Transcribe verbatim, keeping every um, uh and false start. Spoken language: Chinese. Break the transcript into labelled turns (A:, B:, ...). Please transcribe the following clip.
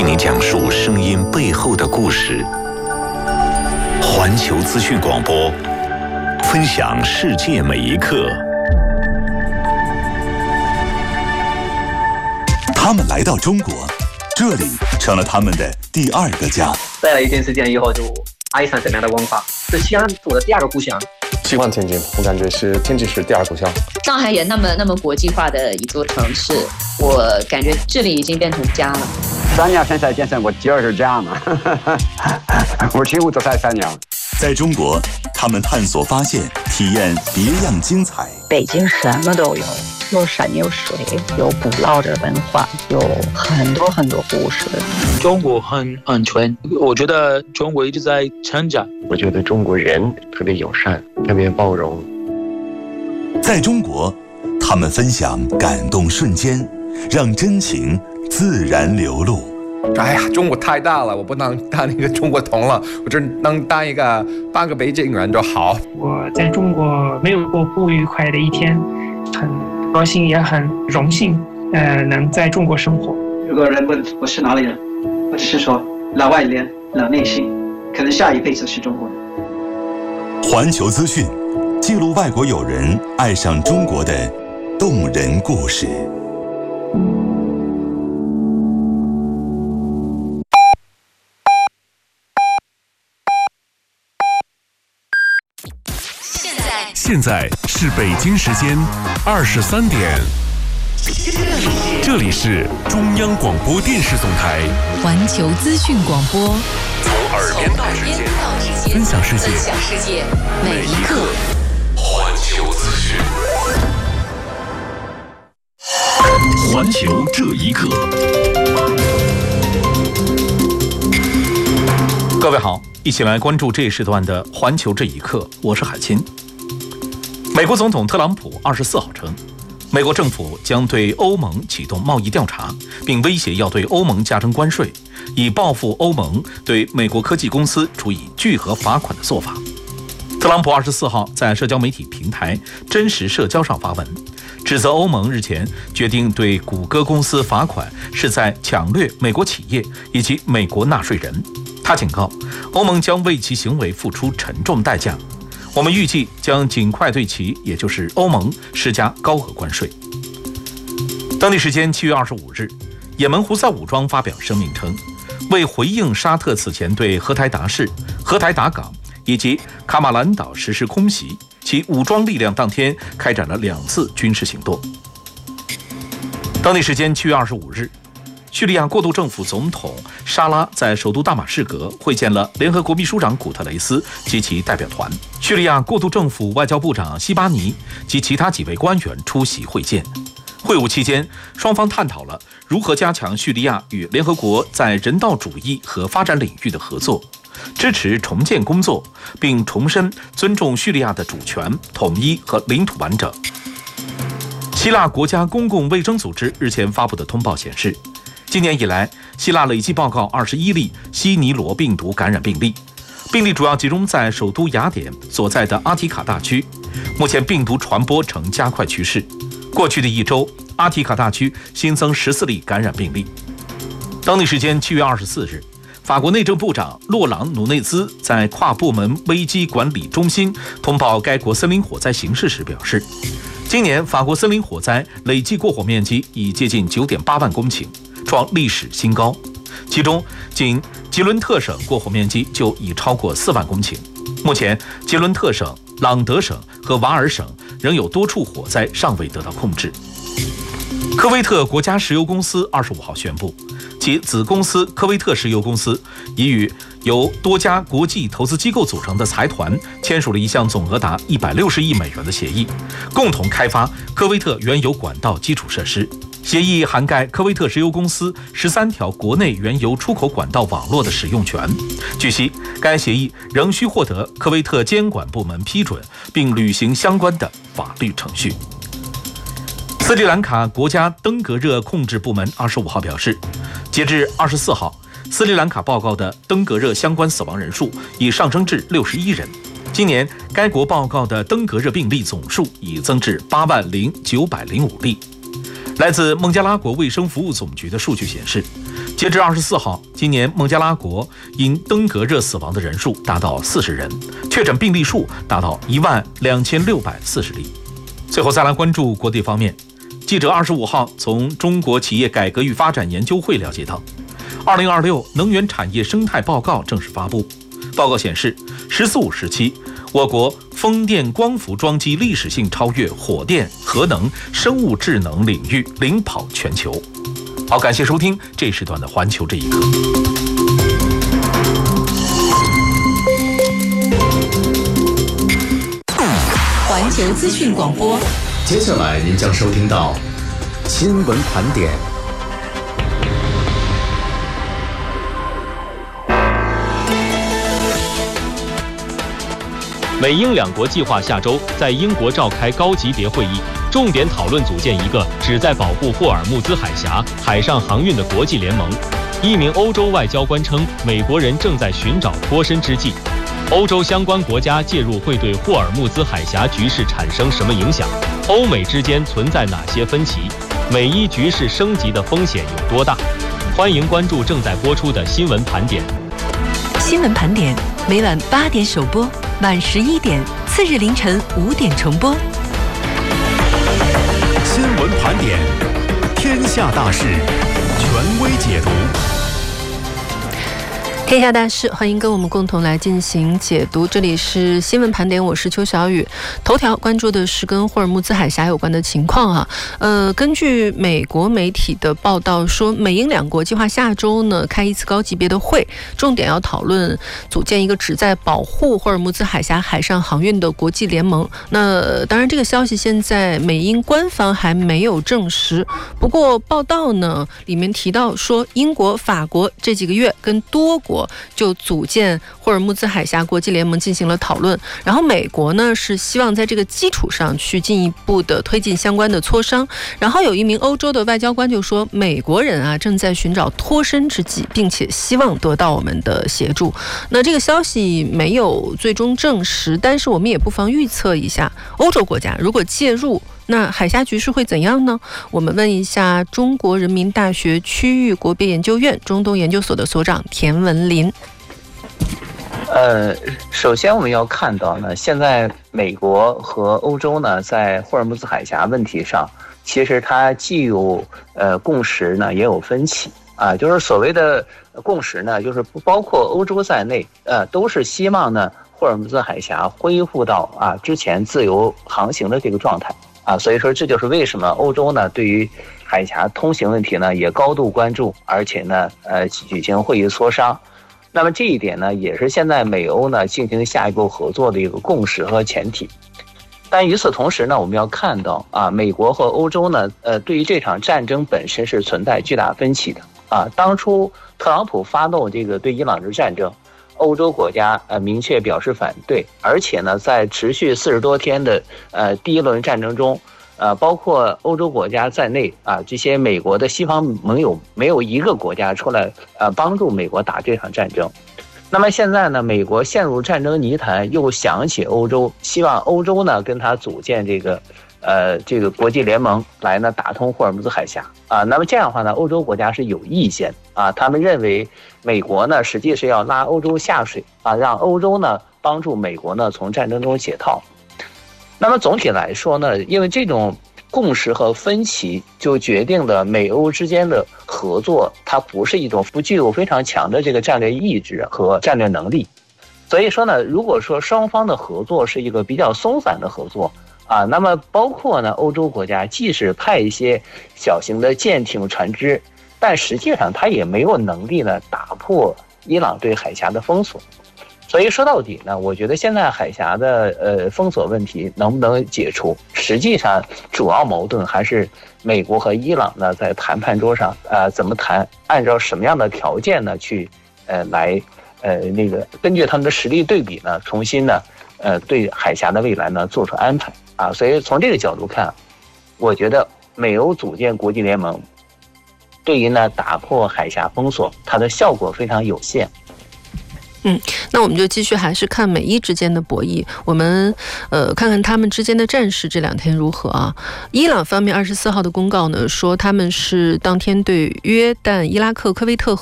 A: 您讲述声音背后的故事。环球资讯广播，分享世界每一刻。
B: 他们来到中国，这里成了他们的第二个家。
C: 待了一段时间以后，就爱上这边的文化，是西安我的第二个故乡。
D: 喜欢天津，我感觉是天津市第二故乡。
E: 上海也那么那么国际化的一座城市，我感觉这里已经变成家了。
F: 三年前才见证，我就是家嘛。我几乎都在三年。
B: 在中国，他们探索、发现、体验别样精彩。
G: 北京什么都有，有山有水，有古老的文化，有很多很多故事。
H: 中国很安全，我觉得中国一直在成长。
I: 我觉得中国人特别友善，特别包容。
B: 在中国，他们分享感动瞬间，让真情自然流露。
J: 哎呀，中国太大了，我不能当一个中国通了，我只能当一个半个北京人就好。
K: 我在中国没有过不愉快的一天，很高兴也很荣幸，呃，能在中国生活。
L: 如果人问我是哪里人，我只是说老外脸老内心，可能下一辈子是中国人。
B: 环球资讯记录外国友人爱上中国的动人故事。
M: 现在是北京时间二十三点，这里是中央广播电视总台
N: 环球资讯广播，
M: 从耳边到指尖，分享世界每一刻。环球资讯，环球这一刻。
O: 各位好，一起来关注这一时段的环球这一刻，我是海清。美国总统特朗普二十四号称，美国政府将对欧盟启动贸易调查，并威胁要对欧盟加征关税，以报复欧盟对美国科技公司处以巨额罚款的做法。特朗普二十四号在社交媒体平台真实社交上发文，指责欧盟日前决定对谷歌公司罚款是在抢掠美国企业以及美国纳税人。他警告，欧盟将为其行为付出沉重代价。我们预计将尽快对其，也就是欧盟施加高额关税。当地时间七月二十五日，也门胡塞武装发表声明称，为回应沙特此前对荷台达市、荷台达港以及卡马兰岛实施空袭，其武装力量当天开展了两次军事行动。当地时间七月二十五日，叙利亚过渡政府总统沙拉在首都大马士革会见了联合国秘书长古特雷斯及其代表团。叙利亚过渡政府外交部长西巴尼及其他几位官员出席会见。会晤期间，双方探讨了如何加强叙利亚与联合国在人道主义和发展领域的合作，支持重建工作，并重申尊重叙利亚的主权、统一和领土完整。希腊国家公共卫生组织日前发布的通报显示，今年以来，希腊累计报告二十一例西尼罗病毒感染病例，病例主要集中在首都雅典所在的阿提卡大区。目前病毒传播呈加快趋势。过去的一周，阿提卡大区新增十四例感染病例。当地时间七月二十四日，法国内政部长洛朗·努内兹在跨部门危机管理中心通报该国森林火灾形势时表示，今年法国森林火灾累计过火面积已接近 九点八万公顷，创历史新高，其中仅吉伦特省过火面积就已超过四万公顷。目前，吉伦特省、朗德省和瓦尔省仍有多处火灾尚未得到控制。科威特国家石油公司二十五号宣布，其子公司科威特石油公司已与由多家国际投资机构组成的财团签署了一项总额达一百六十亿美元的协议，共同开发科威特原油管道基础设施。协议涵盖科威特石油公司十三条国内原油出口管道网络的使用权。据悉，该协议仍需获得科威特监管部门批准，并履行相关的法律程序。斯里兰卡国家登革热控制部门二十五号表示，截至二十四号，斯里兰卡报告的登革热相关死亡人数已上升至六十一人。今年该国报告的登革热病例总数已增至八万零九百零五例。 来自孟加拉国卫生服务总局的数据显示，截至二十四号，今年孟加拉国因登革热死亡的人数达到四十人，确诊病例数达到一万两千六百四十例。最后再来关注国际方面，记者二十五号从中国企业改革与发展研究会了解到，二零二六能源产业生态报告正式发布。报告显示，十四五时期，我国风电光伏装机历史性超越火电、核能、生物智能领域，领跑全球。好，感谢收听这时段的《环球这一刻》。
N: 环球资讯广播，
P: 接下来您将收听到新闻盘点。
Q: 美英两国计划下周在英国召开高级别会议，重点讨论组建一个旨在保护霍尔木兹海峡海上航运的国际联盟。一名欧洲外交官称，美国人正在寻找脱身之计。欧洲相关国家介入会对霍尔木兹海峡局势产生什么影响？欧美之间存在哪些分歧？美伊局势升级的风险有多大？欢迎关注正在播出的新闻盘点。
N: 新闻盘点每晚八点首播，晚十一点，次日凌晨五点重播。
M: 新闻盘点，天下大事，权威解读。
R: 天下大事，欢迎跟我们共同来进行解读。这里是新闻盘点，我是邱小雨。头条关注的是跟霍尔木兹海峡有关的情况啊。呃，根据美国媒体的报道说，美英两国计划下周呢开一次高级别的会，重点要讨论组建一个旨在保护霍尔木兹海峡海上航运的国际联盟。那当然，这个消息现在美英官方还没有证实。不过报道呢里面提到说，英国、法国这几个月跟多国就组建霍尔木兹海峡国际联盟进行了讨论，然后美国呢是希望在这个基础上去进一步的推进相关的磋商。然后有一名欧洲的外交官就说，美国人啊正在寻找脱身之计，并且希望得到我们的协助。那这个消息没有最终证实，但是我们也不妨预测一下，欧洲国家如果介入，那海峡局势会怎样呢？我们问一下中国人民大学区域国别研究院中东研究所的所长田文林。
S: 呃，首先我们要看到呢，现在美国和欧洲呢，在霍尔木兹海峡问题上，其实它既有呃共识呢，也有分歧啊。就是所谓的共识呢，就是不包括欧洲在内，呃，都是希望呢霍尔木兹海峡恢复到啊之前自由航行的这个状态。啊，所以说这就是为什么欧洲呢对于海峡通行问题呢也高度关注，而且呢呃举行会议磋商。那么这一点呢也是现在美欧呢进行下一步合作的一个共识和前提。但与此同时呢，我们要看到啊，美国和欧洲呢呃对于这场战争本身是存在巨大分歧的啊。当初特朗普发动这个对伊朗的战争，欧洲国家呃明确表示反对，而且呢，在持续四十多天的呃第一轮战争中，呃，包括欧洲国家在内啊，这些美国的西方盟友没有一个国家出来呃帮助美国打这场战争。那么现在呢，美国陷入战争泥潭，又想起欧洲，希望欧洲呢跟他组建这个呃这个国际联盟来呢打通霍尔木兹海峡啊。那么这样的话呢，欧洲国家是有意见啊，他们认为美国呢实际是要拉欧洲下水啊，让欧洲呢帮助美国呢从战争中解套。那么总体来说呢，因为这种共识和分歧，就决定了美欧之间的合作，它不是一种不具有非常强的这个战略意志和战略能力。所以说呢，如果说双方的合作是一个比较松散的合作啊，那么包括呢欧洲国家即使派一些小型的舰艇船只，但实际上它也没有能力呢打破伊朗对海峡的封锁。所以说到底呢，我觉得现在海峡的呃封锁问题能不能解除，实际上主要矛盾还是美国和伊朗呢在谈判桌上呃怎么谈，按照什么样的条件呢去呃来呃那个根据他们的实力对比呢，重新呢呃对海峡的未来呢做出安排啊。所以从这个角度看，我觉得美欧组建国际联盟对于呢打破海峡封锁，它的效果非常有限。
R: 嗯，那我们就继续还是看美伊之间的博弈，我们呃看看他们之间的战事这两天如何啊？伊朗方面二十四号的公告呢，说他们是当天对约旦、伊拉克、科威特和